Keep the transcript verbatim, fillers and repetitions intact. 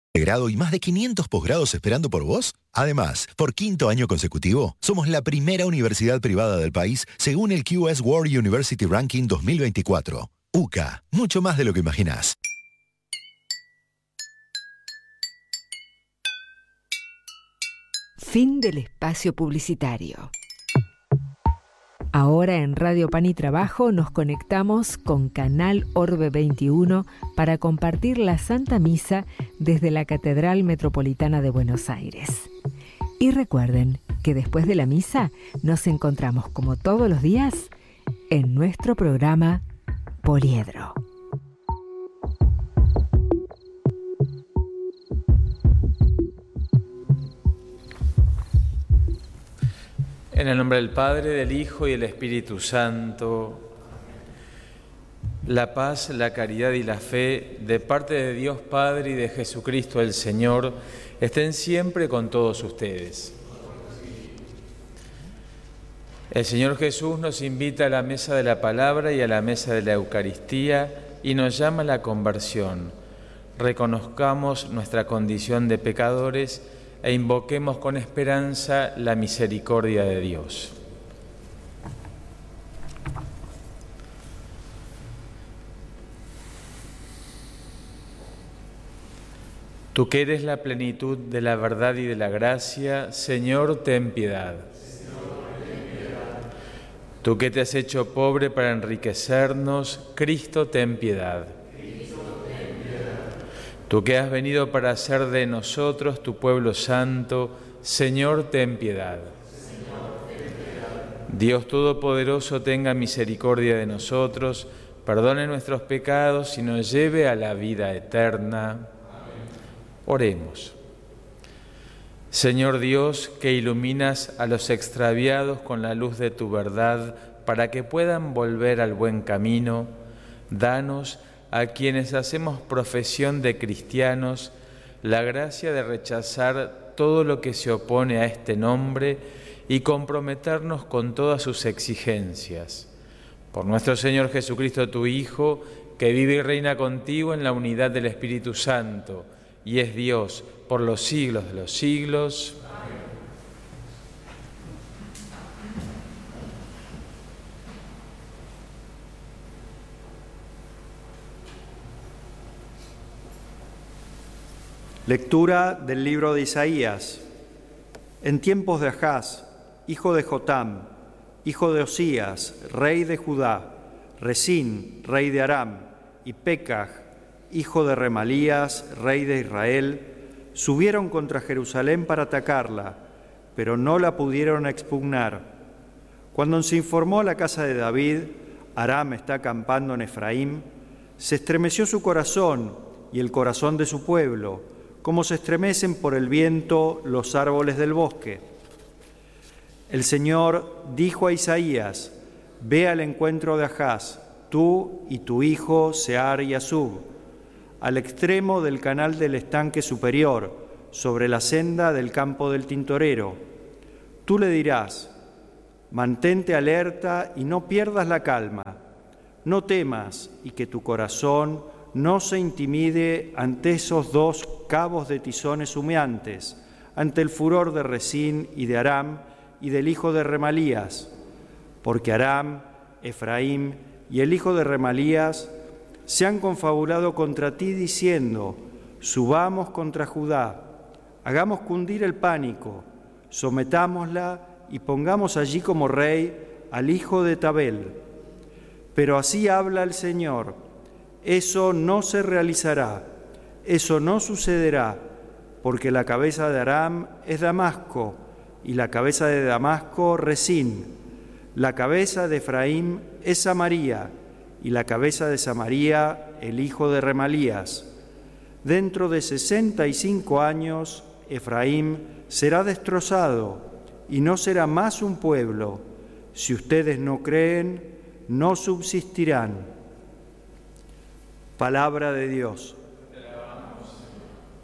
grado y más de quinientos posgrados esperando por vos? Además, por quinto año consecutivo, somos la primera universidad privada del país según el Q S World University Ranking dos mil veinticuatro. U C A, mucho más de lo que imaginás. Fin del espacio publicitario. Ahora en Radio Pan y Trabajo nos conectamos con Canal Orbe veintiuno para compartir la Santa Misa desde la Catedral Metropolitana de Buenos Aires. Y recuerden que después de la misa nos encontramos como todos los días en nuestro programa Poliedro. En el nombre del Padre, del Hijo y del Espíritu Santo, la paz, la caridad y la fe de parte de Dios Padre y de Jesucristo el Señor estén siempre con todos ustedes. El Señor Jesús nos invita a la mesa de la palabra y a la mesa de la Eucaristía y nos llama a la conversión. Reconozcamos nuestra condición de pecadores e invoquemos con esperanza la misericordia de Dios. Tú que eres la plenitud de la verdad y de la gracia, Señor, ten piedad. Tú que te has hecho pobre para enriquecernos, Cristo, ten piedad. Tú que has venido para hacer de nosotros tu pueblo santo, Señor, ten piedad. Dios Todopoderoso, tenga misericordia de nosotros, perdone nuestros pecados y nos lleve a la vida eterna. Oremos. Señor Dios, que iluminas a los extraviados con la luz de tu verdad para que puedan volver al buen camino, danos a quienes hacemos profesión de cristianos la gracia de rechazar todo lo que se opone a este nombre y comprometernos con todas sus exigencias. Por nuestro Señor Jesucristo, tu Hijo, que vive y reina contigo en la unidad del Espíritu Santo, y es Dios por los siglos de los siglos. Amén. Lectura del libro de Isaías. En tiempos de Ahaz, hijo de Jotam, hijo de Osías, rey de Judá, Resín, rey de Aram, y Pekaj, hijo de Remalías, rey de Israel, subieron contra Jerusalén para atacarla, pero no la pudieron expugnar. Cuando se informó a la casa de David, Aram está acampando en Efraín, se estremeció su corazón y el corazón de su pueblo, como se estremecen por el viento los árboles del bosque. El Señor dijo a Isaías: ve al encuentro de Ahaz, tú y tu hijo Sear y Asub, al extremo del canal del estanque superior, sobre la senda del campo del tintorero. Tú le dirás: mantente alerta y no pierdas la calma. No temas y que tu corazón no se intimide ante esos dos cabos de tizones humeantes, ante el furor de Resín y de Aram y del hijo de Remalías, porque Aram, Efraín y el hijo de Remalías se han confabulado contra ti diciendo: subamos contra Judá, hagamos cundir el pánico, sometámosla y pongamos allí como rey al hijo de Tabel. Pero así habla el Señor: eso no se realizará, eso no sucederá, porque la cabeza de Aram es Damasco, y la cabeza de Damasco Resín, la cabeza de Efraín es Samaria, y la cabeza de Samaria el hijo de Remalías. Dentro de sesenta y cinco años Efraín será destrozado y no será más un pueblo. Si ustedes no creen, no subsistirán. Palabra de Dios.